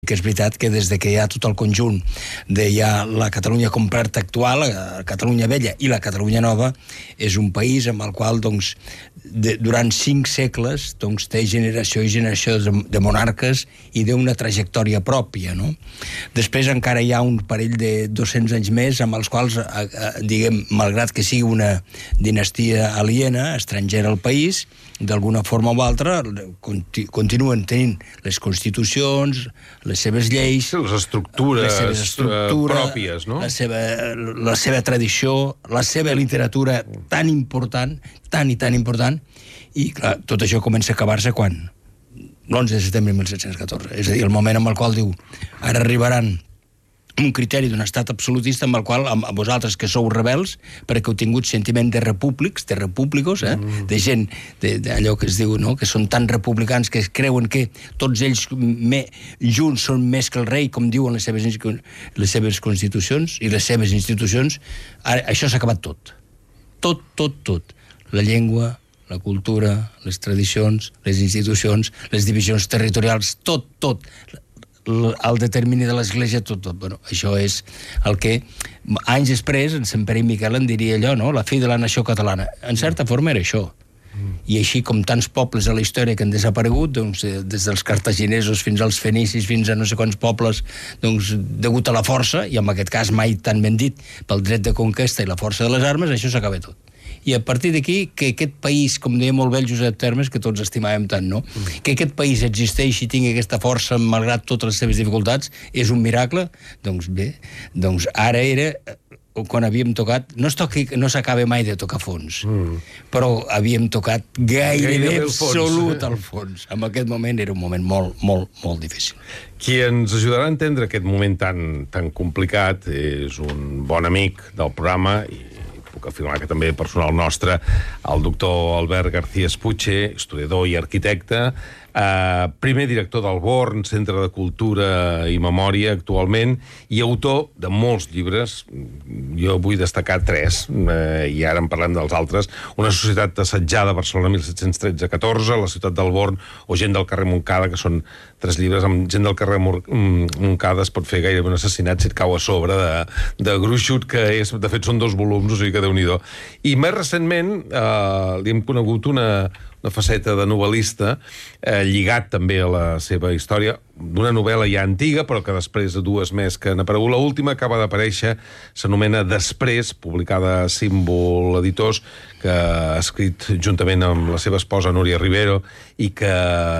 que és veritat que des que hi ha tot el conjunt de ja la Catalunya completa actual, la Catalunya vella i la Catalunya nova, és un país amb el qual durant 5 segles té generació i generació de monarques i d'una trajectòria pròpia, no? Després encara hi ha un parell de 200 anys més amb els quals, diguem, malgrat que sigui una dinastia aliena, estrangera al país, d'alguna forma o altra continuen tenint les constitucions, les seves lleis, les estructures pròpies, no? La seva tradició, la seva literatura tan important, tan important, i clar, tot això comença a acabar-se quan? L'11 de setembre de 1714. És a dir, el moment en el qual diu, ara arribaran un criteri d'un estat absolutista amb el qual, amb vosaltres que sou rebels, perquè heu tingut sentiment de repúblics, de repúblicos, de gent, d'allò que es diu, no?, que són tan republicans que creuen que tots ells junts són més que el rei, com diuen les seves constitucions i les seves institucions. Ara, això s'ha acabat tot. Tot. La llengua, la cultura, les tradicions, les institucions, les divisions territorials, tot. El determini de l'Església, tot. Bueno, això és el que anys després en Sant Pere i Miquel en diria allò, no?, la fi de la nació catalana. En certa forma era això. I així com tants pobles a la història que han desaparegut, doncs, des dels cartaginesos fins als fenicis, fins a no sé quants pobles, doncs, degut a la força, i en aquest cas mai tan ben dit, pel dret de conquesta i la força de les armes, això s'acaba tot. I a partir d'aquí, que aquest país, com deia molt bé el Josep Termes, que tots estimàvem tant, no?, que aquest país existeix i tingui aquesta força malgrat totes les seves dificultats, és un miracle. Doncs bé, doncs ara era quan havíem tocat, no s'acaba mai de tocar fons, però havíem tocat gairebé absolut al fons. En aquest moment era un moment molt difícil. Qui ens ajudarà a entendre aquest moment tan complicat és un bon amic del programa, i puc afirmar que també personal nostre, el doctor Albert García Espuche, historiador i arquitecte, primer director del Born, Centre de Cultura i Memòria actualment, i autor de molts llibres. Jo vull destacar 3, i ara en parlem dels altres. Una societat assetjada a Barcelona 1713-14, La ciutat del Born o Gent del carrer Montcada, que són 3 llibres. Amb Gent del carrer Montcada es pot fer gairebé un assassinat si et cau a sobre de gruixut que és. De fet, són 2 volums, o sigui que Déu-n'hi-do. I més recentment li hem conegut una faceta de novel·lista, lligat també a la seva història, d'una novel·la ja antiga, però que després de 2 més que han aparegut. L'última acaba d'aparèixer, s'anomena Després, publicada a Símbol Editors, que ha escrit juntament amb la seva esposa Núria Rivero, i que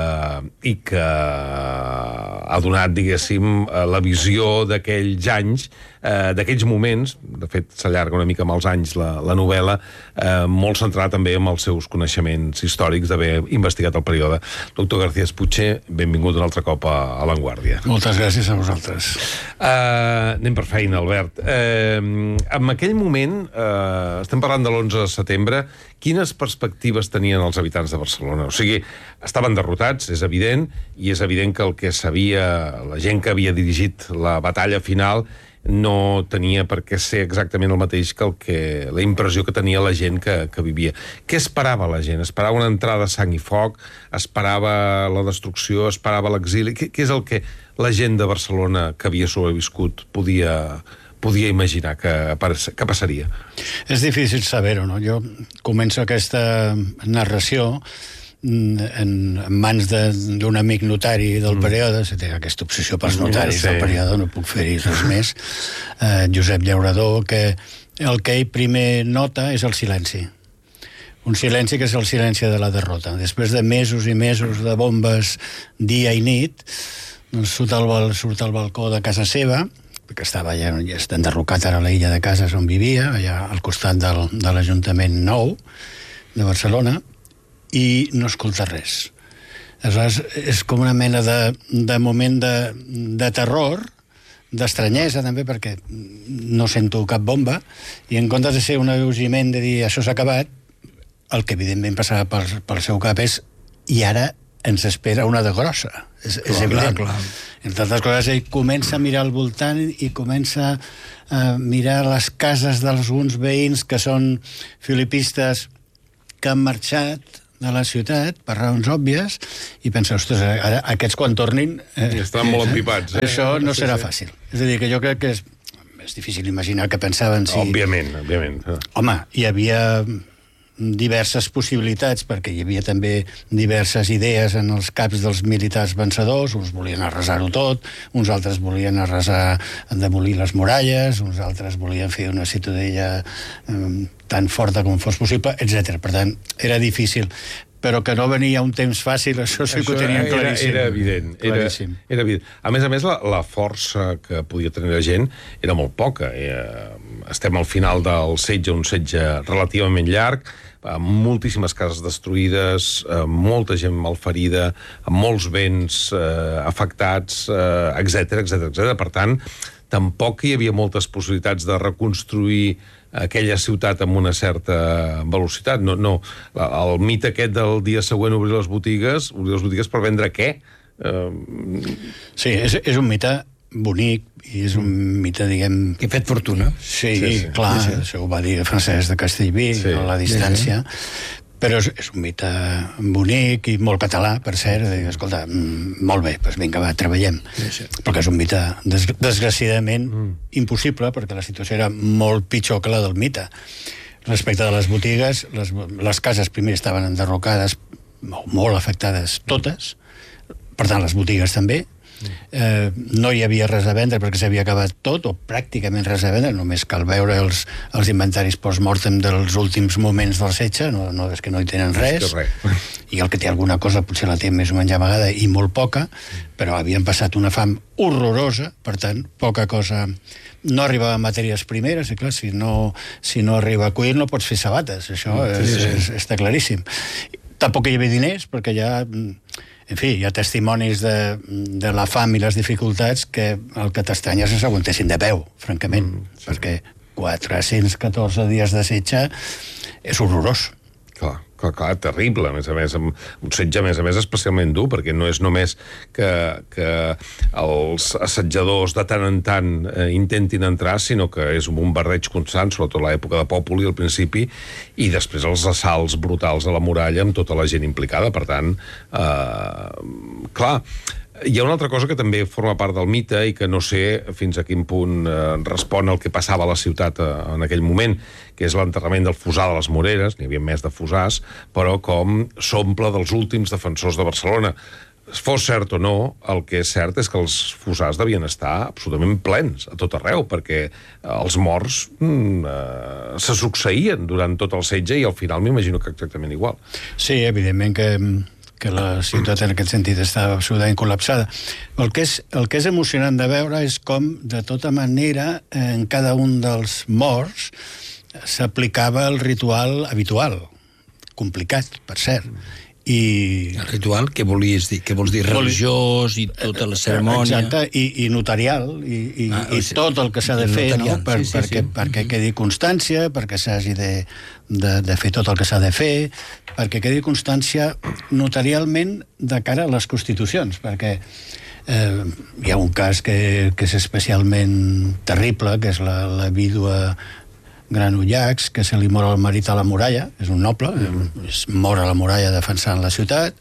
ha donat, diguéssim, la visió d'aquells anys, d'aquells moments. De fet, s'allarga una mica amb els anys la novel·la, molt centrada també en els seus coneixements històrics d'haver investigat el període. Doctor García Espuche, benvingut un altre cop a L'Anguàrdia. Moltes gràcies a vosaltres. Anem per feina, Albert. En aquell moment, estem parlant de l'11 de setembre, quines perspectives tenien els habitants de Barcelona? O sigui, estaven derrotats, és evident, i és evident que el que sabia la gent que havia dirigit la batalla final no tenia per què ser exactament el mateix que la impressió que tenia la gent que vivia. Què esperava la gent? Esperava una entrada a sang i foc? Esperava la destrucció? Esperava l'exili? Què és el que la gent de Barcelona que havia sobreviscut podia imaginar que passaria? És difícil saber-ho, no? Jo començo aquesta narració en mans d'un amic notari del període, té aquesta obsessió pels notaris del període, no puc fer-hi res més, Josep Llaurador, que el que ell primer nota és el silenci. Un silenci que és el silenci de la derrota. Després de mesos i mesos de bombes dia i nit, surt al balcó de casa seva, que estava ja està enderrocat ara a l'illa de Cases on vivia, allà al costat de l'Ajuntament Nou de Barcelona, i no escolta res. Aleshores, és com una mena de moment de terror, d'estranyesa també, perquè no sento cap bomba, i en comptes de ser un alleujament de dir això s'ha acabat, el que evidentment passava pel seu cap és i ara ens espera una de grossa. És evident. Clar. Entre altres coses, ell comença a mirar al voltant i comença a mirar les cases d'alguns veïns que són filipistes que han marxat de la ciutat, per raons òbvies, i pensa, ostres, ara aquests quan tornin... Estan molt empipats. Això no serà fàcil. És a dir, que jo crec que és difícil imaginar que pensaven si... Òbviament. Home, hi havia diverses possibilitats, perquè hi havia també diverses idees en els caps dels militars vencedors. Uns volien arrasar-ho tot, uns altres volien demolir les muralles, uns altres volien fer una ciutadella tan forta com fos possible, etc. Per tant, era difícil. Però que no venia un temps fàcil, això sí que ho tenien claríssim. Era evident. Era evident. A més, la força que podia tenir la gent era molt poca. Estem al final del setge, un setge relativament llarg, amb moltíssimes cases destruïdes, molta gent malferida, amb molts béns afectats, etc. Per tant, tampoc hi havia moltes possibilitats de reconstruir aquella ciutat amb una certa velocitat. No. El mite aquest del dia següent obrir les botigues per vendre què? Sí, és un mite bonic, i és un mite, diguem... Que ha fet fortuna. Sí, clar, això ho va dir Francesc de Castellví, a la distància, però és un mite bonic i molt català, per cert, de dir, escolta, molt bé, doncs vinga, va, treballem. Perquè és un mite, desgraciadament, impossible, perquè la situació era molt pitjor que la del mite. Respecte de les botigues, les cases primer estaven enderrocades, molt afectades totes, per tant, les botigues també. No hi havia res a vendre perquè s'havia acabat tot, o pràcticament res a vendre, només cal veure els inventaris post-mortem dels últims moments del setge, no és que no hi tenen res, i el que té alguna cosa potser la té més o menys amagada i molt poca, però havien passat una fam horrorosa, per tant, poca cosa. No arribava matèries primeres, i clar, si no arriba a cuir no pots fer sabates, això està claríssim. Tampoc hi havia diners, perquè ja... En fi, hi ha testimonis de la fam i les dificultats que el que t'estranya és que s'aguantessin de peu, francament, perquè 414 dies de setge és horrorós. Clar, terrible, a més, un setge, a més, especialment dur, perquè no és només que els assetjadors de tant en tant intentin entrar, sinó que és un bombardeig constant, sobretot a l'època de Pòpuli, al principi, i després els assalts brutals a la muralla amb tota la gent implicada. Per tant, clar, hi ha una altra cosa que també forma part del mite i que no sé fins a quin punt respon al que passava a la ciutat en aquell moment, que és l'enterrament del Fossar de les Moreres. N'hi havia més de fossars, però com s'omple dels últims defensors de Barcelona. Fos cert o no, el que és cert és que els fossars devien estar absolutament plens a tot arreu, perquè els morts se succeïen durant tot el setge i al final m'imagino que exactament igual. Sí, evidentment que la ciutat en aquest sentit estava absolutament col·lapsada. El que és emocionant de veure és com, de tota manera, en cada un dels morts s'aplicava el ritual habitual, complicat, per cert. I... El ritual, què vols dir? Religiós i tota la cerimònia. Exacte, i notarial, i tot el que s'ha de fer, no? Perquè quedi constància, perquè s'hagi de fer tot el que s'ha de fer, perquè quedi constància notarialment de cara a les constitucions, perquè hi ha un cas que és especialment terrible, que és la vídua Granollacs, que se li mor el marit a la muralla, és un noble, mor a la muralla defensant la ciutat,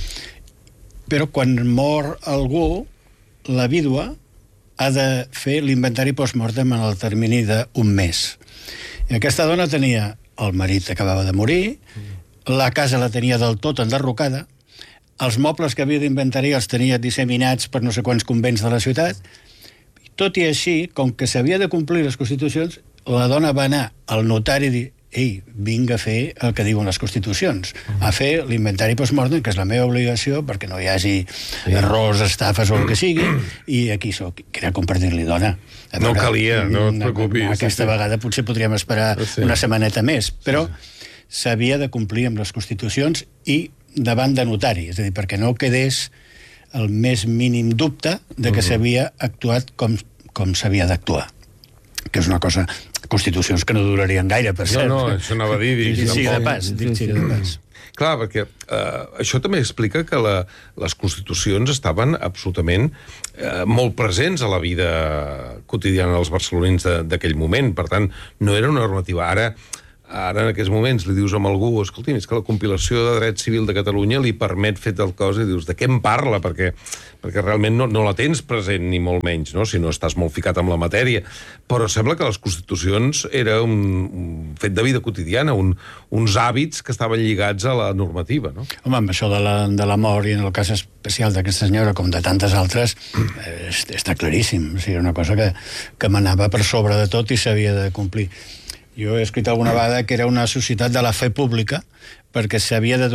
però quan mor algú, la vídua ha de fer l'inventari post-mortem en el termini d'un mes. I aquesta dona tenia el marit que acabava de morir, la casa la tenia del tot enderrocada, els mobles que havia d'inventari els tenia disseminats per no sé quants convents de la ciutat, i tot i així, com que s'havia de complir les constitucions, la dona va anar al notari i dir: ei, vinc a fer el que diuen les constitucions, a fer l'inventari post-mortem, que és la meva obligació, perquè no hi hagi errors, estafes o el que sigui, i aquí soc. Que era com per dir-li: dona, no calia, no et preocupis. Aquesta vegada potser podríem esperar una setmaneta més, però s'havia de complir amb les constitucions i davant de notari, és a dir, perquè no quedés el més mínim dubte de que s'havia actuat com s'havia d'actuar, que és una cosa... Constitucions que no durarien gaire, per cert. No, això anava a dir... Dit sigui de pas. Clar, perquè això també explica que les constitucions estaven absolutament molt presents a la vida quotidiana dels barcelonins d'aquell moment. Per tant, no era una normativa. ara en aquests moments li dius a algú, escolti, és que la compilació de dret civil de Catalunya li permet fer tal cosa, i dius, de què em parla? Perquè realment no la tens present, ni molt menys, no? Si no estàs molt ficat amb la matèria. Però sembla que les constitucions era un fet de vida quotidiana, uns hàbits que estaven lligats a la normativa, no? Home, amb això de la mort, i en el cas especial d'aquesta senyora, com de tantes altres, està claríssim. O sigui, una cosa que m'anava per sobre de tot i s'havia de complir. Jo he escrit alguna vegada que era una societat de la fe pública, perquè s'havia de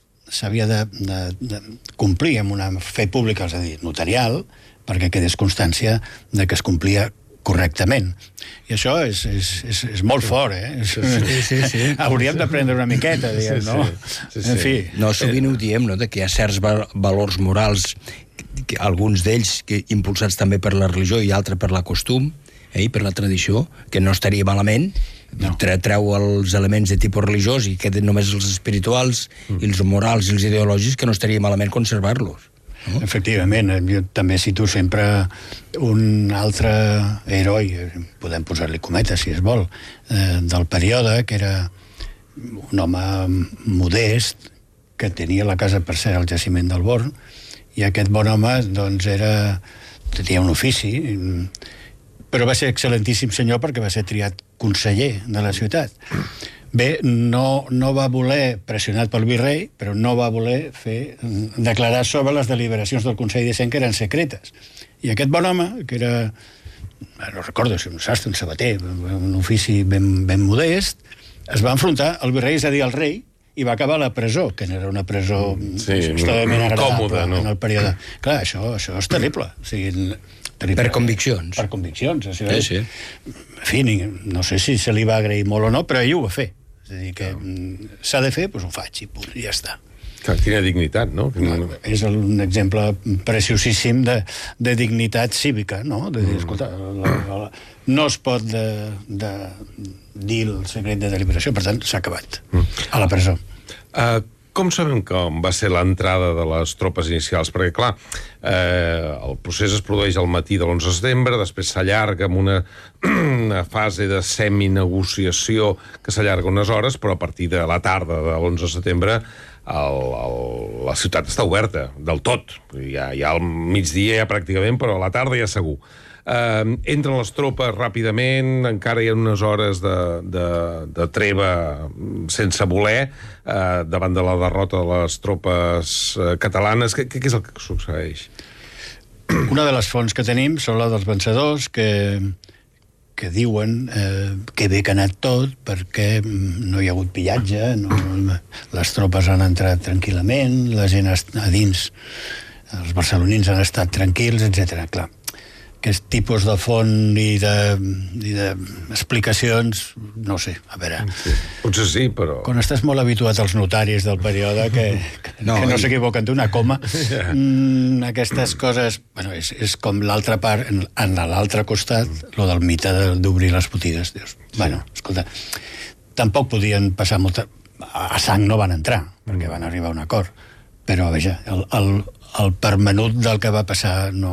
complir amb una fe pública, és a dir, notarial, perquè quedés constància de que es complia correctament. I això és molt fort, eh? Sí. Hauríem d'aprendre una miqueta, diguem, no? Sí. En fi. No, sovint ho diem, no?, que hi ha certs valors morals, alguns d'ells impulsats també per la religió i altres per la costum, i per la tradició, que no estaria malament. No. Treu els elements de tipus religiós i queden només els espirituals i els morals i els ideològics, que no estaria malament conservar-los. No? Efectivament, jo també cito sempre un altre heroi, podem posar-li cometes si es vol, del període, que era un home modest que tenia la casa, per ser al jaciment del Born, i aquest bon home doncs tenia un ofici, però va ser excel·lentíssim senyor perquè va ser triat conseller de la ciutat. Bé, no va voler, pressionat pel virrei, però no va voler declarar sobre les deliberacions del Consell de Cent, que eren secretes. I aquest bon home, que era, no recordo si un sastre, un sabater, un ofici ben modest, es va enfrontar al virrei, és a dir, al rei, i va acabar a la presó, que era una presó extremadament agradable en el període. Clar, això és terrible. O sigui, per conviccions. Per conviccions, això és. Sí. En fi, no sé si se li va agrair molt o no, però ell ho va fer. És a dir, que s'ha de fer, doncs ho faig, i punt, i ja està. Quina dignitat, no? És un exemple preciosíssim de dignitat cívica, no? De dir, escolta, no es pot dir el secret de deliberació, per tant, s'ha acabat a la presó. Com sabem com va ser l'entrada de les tropes inicials? Perquè, clar, el procés es produeix al matí de l'11 de setembre, després s'allarga amb una fase de seminegociació que s'allarga unes hores, però a partir de la tarda de l'11 de setembre la ciutat està oberta, del tot. Ja al migdia ja pràcticament, però a la tarda ja segur. Entren les tropes ràpidament, encara hi ha unes hores de treva sense voler davant de la derrota de les tropes catalanes. Què és el que succeeix? Una de les fonts que tenim són la dels vencedors, que diuen que bé que ha anat tot perquè no hi ha hagut pillatge, les tropes han entrat tranquil·lament, la gent a dins, els barcelonins han estat tranquils, etc. Clar, aquest tipus de font i d'explicacions, no sé, a veure... Sí. Potser sí, però... Quan estàs molt habituat als notaris del període, que no s'equivoquen d'una coma, aquestes coses... Bueno, és com l'altra part, en l'altre costat, lo del mite d'obrir les botigues. Dius, bueno, escolta, tampoc podien passar molta... A sang no van entrar, perquè van arribar a un acord. Però, veja, el permenut del que va passar no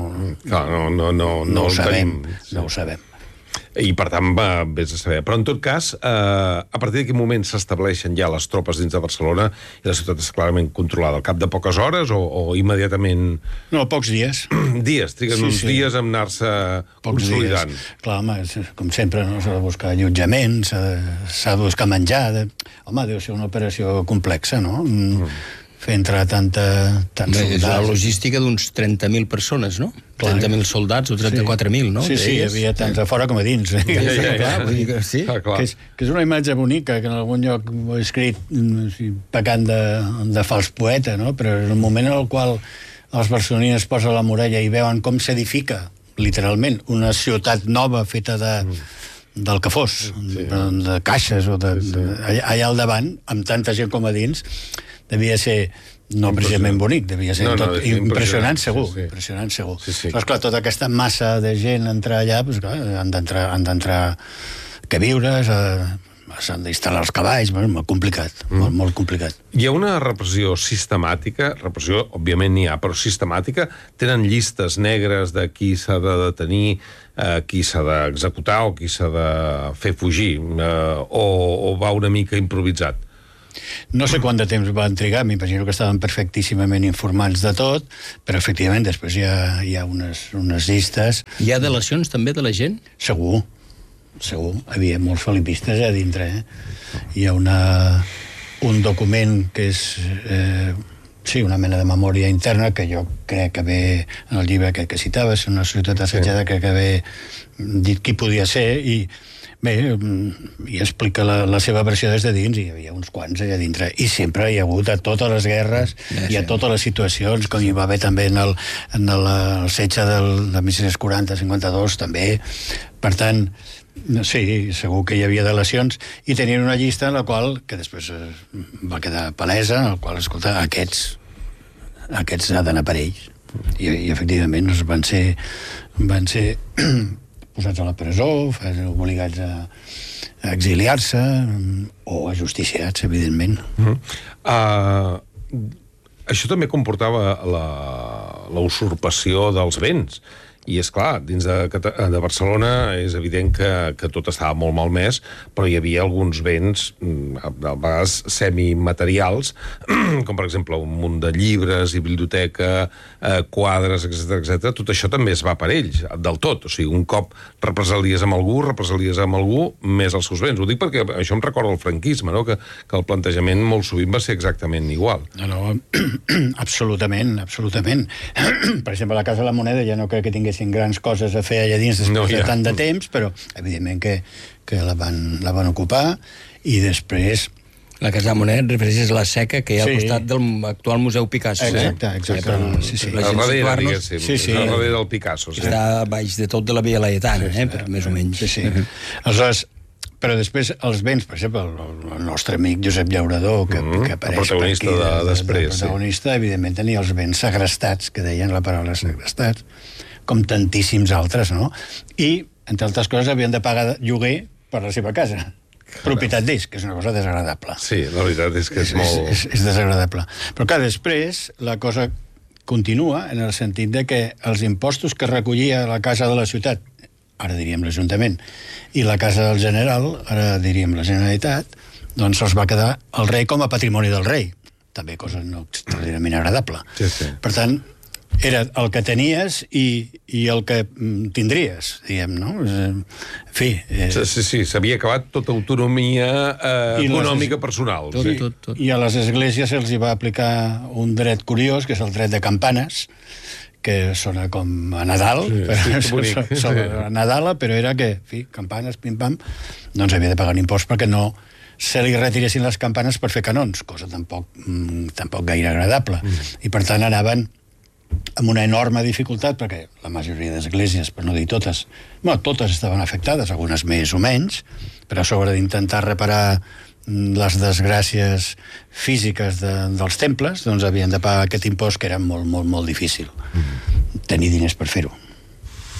ho sabem. No ho sabem. I, per tant, vés a saber. Però, en tot cas, a partir d'aquest moment s'estableixen ja les tropes dins de Barcelona i la ciutat és clarament controlada. Al cap de poques hores o immediatament... No, pocs dies. Dies, triguen uns dies a anar-se consolidant. Clar, home, com sempre, no s'ha de buscar allotjament, s'ha de buscar menjar. Home, deu ser una operació complexa, no? Fer entrar tants soldats. És la logística d'uns 30.000 persones, no? 30.000 soldats o 34.000, no? Sí, hi havia tants a fora com a dins. Sí. Que és una imatge bonica, que en algun lloc ho he escrit pecant de fals poeta, no? Però és un moment en el qual els barcelonins es posen a la muralla i veuen com s'edifica, literalment, una ciutat nova feta del que fos, de caixes o allà al davant, amb tanta gent com a dins, devia ser no precisament bonic, devia ser impressionant segur. Però, esclar, tota aquesta massa de gent entrar allà, doncs, clar, han d'entrar queviures, s'han d'instal·lar els cavalls, molt complicat, molt complicat. Hi ha una repressió sistemàtica, repressió, òbviament n'hi ha, però sistemàtica? Tenen llistes negres de qui s'ha de detenir, qui s'ha d'executar o qui s'ha de fer fugir, o va una mica improvisat? No sé quant de temps van trigar, m'imagino que estaven perfectíssimament informats de tot, però efectivament després hi ha unes llistes. Hi ha delacions també de la gent? Segur. Hi havia molts felipistes a dintre. Hi ha un document que és una mena de memòria interna que jo crec que ve en el llibre que citaves, una societat assetjada, crec que ve dit qui podia ser, i bé, i explica la seva versió des de dins, i hi havia uns quants allà dintre, i sempre hi ha hagut a totes les guerres i a totes les situacions, com hi va haver també en el setge de 1740-52 també. Per tant, sí, segur que hi havia delacions, i tenien una llista en la qual, que després va quedar palesa, en la qual, escolta, aquests ha d'anar per ells. I efectivament van ser posats a la presó, obligats a exiliar-se o ajusticiats, evidentment. Això també comportava la usurpació dels béns. I, és clar, dins de Barcelona és evident que tot estava molt malmès, però hi havia alguns béns, a vegades semimaterials, com per exemple un munt de llibres i biblioteca, quadres, etc. Tot això també es va per ells, del tot. O sigui, un cop represalies amb algú, més els seus béns. Ho dic perquè això em recorda el franquisme, no? Que el plantejament molt sovint va ser exactament igual. No, absolutament. Per exemple, a la Casa de la Moneda ja no crec que tingués grans coses a fer allà dins després de tant de temps, però evidentment que la van ocupar, i després... La Casa de la Moneda, refereixes a la seca que hi ha al costat del actual Museu Picasso. Exacte. A darrere, diguéssim. A darrere del Picasso. Està baix de tot de la Via Laietana, però més o menys. Sí. Aleshores, però després els béns, per exemple, el nostre amic Josep Llaurador, que apareix per aquí, el protagonista, evidentment tenia els béns segrestats, que deien la paraula segrestats, com tantíssims altres, no? I, entre altres coses, havien de pagar lloguer per la seva casa. Propietat d'ells, que és una cosa desagradable. Sí, la veritat és que és molt... És desagradable. Però, clar, després la cosa continua en el sentit de que els impostos que recollia la Casa de la Ciutat, ara diríem l'Ajuntament, i la Casa del General, ara diríem la Generalitat, doncs els va quedar el rei com a patrimoni del rei. També cosa no extraordinàriament agradable. Sí. Per tant, era el que tenies i el que tindries, diguem, no? En fi... Sí, s'havia acabat tota autonomia econòmica personal. Tot. I a les esglésies se'ls va aplicar un dret curiós, que és el dret de campanes, que sona com a Nadal, a Nadala, però era que, en fi, campanes, pim-pam, doncs havia de pagar un impost perquè no se li retiressin les campanes per fer canons, cosa tampoc gaire agradable. I per tant anaven amb una enorme dificultat, perquè la majoria d'esglésies, per no dir totes, totes estaven afectades, algunes més o menys, però a sobre d'intentar reparar les desgràcies físiques dels temples, doncs havien de pagar aquest impost, que era molt, molt, molt difícil tenir diners per fer-ho.